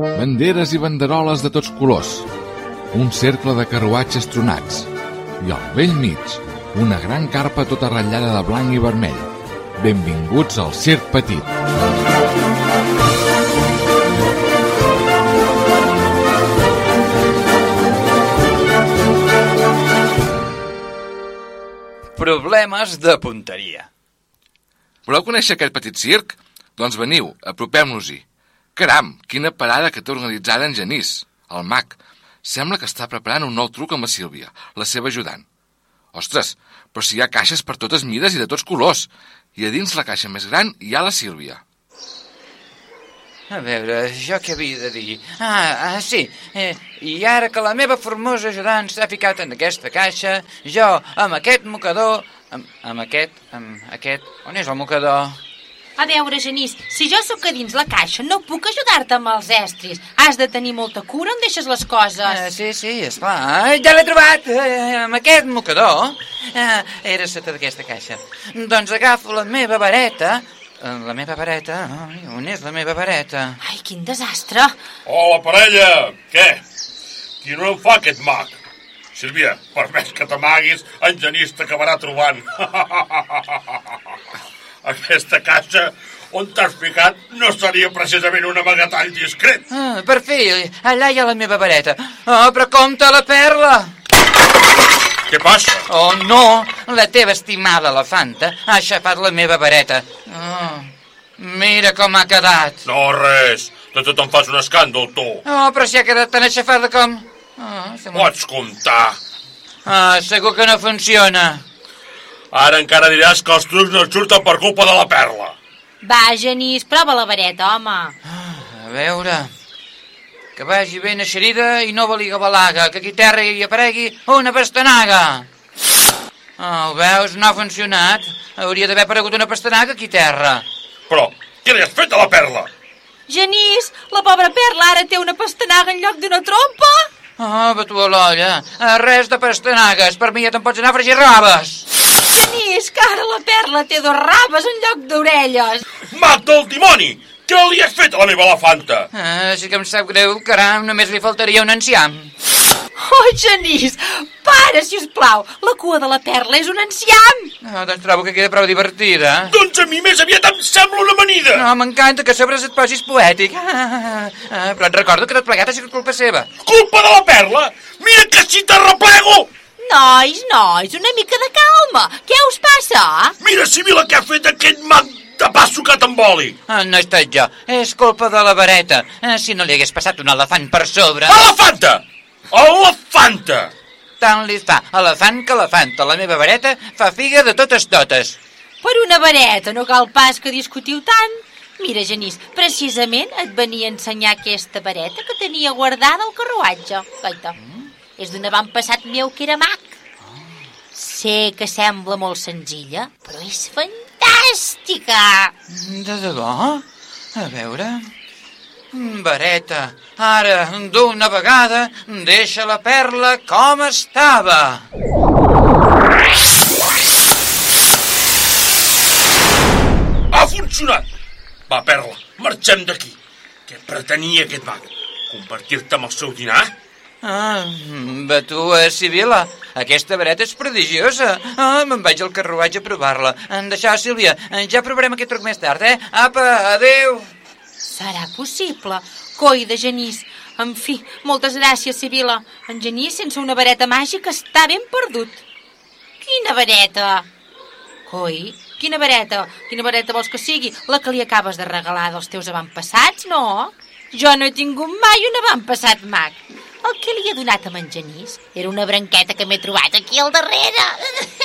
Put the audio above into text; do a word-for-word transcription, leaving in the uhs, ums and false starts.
banderes i banderoles de tots colors, un cercle de carruatges tronats i al vell mig una gran carpa tota ratllada de blanc i vermell. Benvinguts al Circ Petit. Problemes de punteria. Voleu conèixer aquest petit circ? Doncs veniu, apropem-nos-hi. Caram, quina parada que té organitzada en Genís, el mag. Sembla que està preparant un nou truc amb la Sílvia, la seva ajudant. Ostres, però si hi ha caixes per totes mides i de tots colors. I a dins la caixa més gran hi ha la Sílvia. A veure, jo què havia de dir? Ah, ah sí, eh, i ara que la meva formosa ajudant s'ha ficat en aquesta caixa, jo, amb aquest mocador, amb, amb aquest, amb aquest... On és el mocador? A veure, Genís, si jo sóc a dins la caixa, no puc ajudar-te amb els estris. Has de tenir molta cura on deixes les coses. Ah, sí, sí, esclar. Ja l'he trobat, eh, amb aquest mocador. Ah, era sota d'aquesta caixa. Doncs agafo la meva vareta... La meva vareta? Ai, on és la meva vareta? Ai, quin desastre. Hola, parella! Què? Qui no en fa aquest mag? Sílvia, per més que t'amaguis, en Genís t'acabarà trobant. Aquesta caixa on t'has ficat no seria precisament un amagatall discret. Ah, per fi, allà hi ha la meva vareta. Oh, però compte la perla! Què passa? Oh, no! La teva estimada elefanta ha aixafat la meva vareta. Oh, mira com ha quedat. No, res. De tot em fas un escàndol, tu. Oh, però si ha quedat tan aixafada com... Oh, Pots comptar. Ah, segur que no funciona. Ara encara diràs que els trucs no et surten per culpa de la perla. Va, Genís, prova la vareta, home. Ah, a veure... Que vagi ben eixerida i no valiga balaga, que aquí terra hi aparegui una pastanaga. Oh, ho veus? No ha funcionat. Hauria d'haver aparegut una pastanaga aquí terra. Però, què li has fet a la perla? Genís, la pobra perla ara té una pastanaga en lloc d'una trompa. Oh, batu a l'olla. Res de pastanagues. Per mi ja te'n pots anar a fregir raves. Genís, que ara la perla té dos raves en lloc d'orelles. Mag del dimoni! Què li has fet a la meva elefanta? Ah, sí que em sap greu, caram, només li faltaria un enciam. Oh, Genís, para, si us plau. La cua de la perla és un enciam. Ah, doncs trobo que queda prou divertida. Doncs a mi més aviat em sembla una amanida. No, m'encanta que a sobre et posis poètic. Ah, ah, però et recordo que tot plegat ha sigut culpa seva. Culpa de la perla? Mira que si t'arreplego! Nois, nois, una mica de calma. Què us passa? Mira, Sibila, què ha fet aquest mag de pa sucat amb oli. Ah, no he estat jo. És culpa de la vareta. Ah, si no li hagués passat un elefant per sobre... Elefanta! Elefanta! Tant li fa elefant que elefanta. La meva vareta fa figa de totes totes. Per una vareta, no cal pas que discutiu tant. Mira, Genís, precisament et venia a ensenyar aquesta vareta que tenia guardada al carruatge. Gaita, mm? És d'un avantpassat meu que era mag. Oh. Sé que sembla molt senzilla, però és fantàstica. De debò? A veure... Vareta, ara, d'una vegada, deixa la perla com estava. Ha funcionat! Va, perla, marxem d'aquí. Què pretenia aquest mag? Convertir-te en el seu dinar? Ah, batua, Sibila, aquesta vareta és prodigiosa. Ah, me'n vaig al carruatge a provar-la. En deixar, Sílvia, ja provarem aquest truc més tard, eh? Apa, adéu! Serà possible? Coi de Genís. En fi, moltes gràcies, Sibila. En Genís, sense una vareta màgica, està ben perdut. Quina vareta? Coi, quina vareta? Quina vareta vols que sigui? La que li acabes de regalar dels teus avantpassats, no? Jo no he tingut mai un avantpassat mag. El que li he donat a en Genís era una branqueta que m'he trobat aquí al darrere.